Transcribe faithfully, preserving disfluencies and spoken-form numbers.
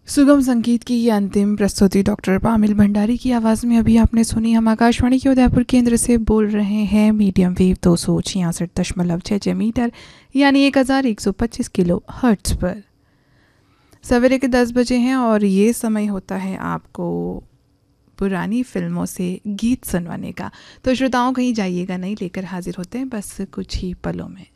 सुगम संगीत की ये अंतिम प्रस्तुति डॉक्टर पामिल भंडारी की आवाज़ में अभी आपने सुनी। हम आकाशवाणी के उदयपुर केंद्र से बोल रहे हैं मीडियम वेव दो सौ छियासठ दशमलव छः छः मीटर यानी एक हज़ार एक सौ पच्चीस किलो हर्ट्ज पर। सवेरे के दस बजे हैं और ये समय होता है आपको पुरानी फिल्मों से गीत सुनवाने का। तो श्रोताओं कहीं जाइएगा नहीं, लेकर हाजिर होते हैं बस कुछ ही पलों में।